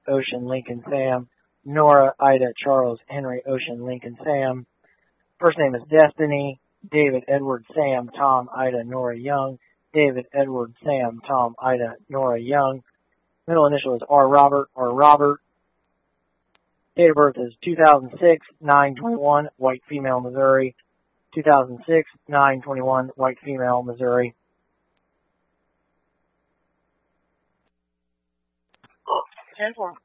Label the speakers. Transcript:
Speaker 1: Ocean, Lincoln, Sam. Nora, Ida, Charles, Henry, Ocean, Lincoln, Sam. First name is Destiny. David, Edward, Sam, Tom, Ida, Nora, Young. David, Edward, Sam, Tom, Ida, Nora, Young. Middle initial is R. Robert, R. Robert. Date of birth is 2006, 9/21, white female, Missouri. 2006, 9/21, white female, Missouri.
Speaker 2: 10-4.